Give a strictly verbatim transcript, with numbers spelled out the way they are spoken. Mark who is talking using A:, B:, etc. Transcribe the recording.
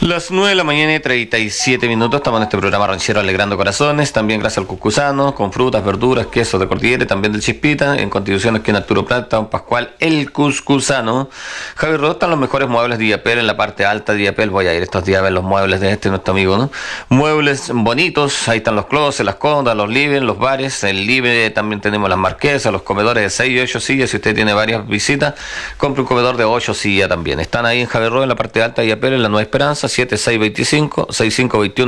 A: Las nueve de la mañana y treinta y siete minutos, estamos en este programa ranchero Alegrando Corazones, también gracias al Cuscusano, con frutas, verduras, quesos de Cordillera, también del Chispita, en Constitución aquí en Arturo Prat, Don Pascual, el Cuscusano. Javier Rodó, están los mejores muebles de Diapel en la parte alta de Diapel, voy a ir estos días a ver los muebles de este nuestro amigo, ¿no? Muebles bonitos, ahí están los closets, las condas, los living, los bares, el libre, también tenemos las marquesas, los comedores de seis y ocho sillas, si usted tiene varias visitas, compre un comedor de ocho sillas también. Están ahí en Javier Rodó, en la parte alta de Diapel, en la Nueva Esperanza, siete seis dos cinco, seis cinco dos uno.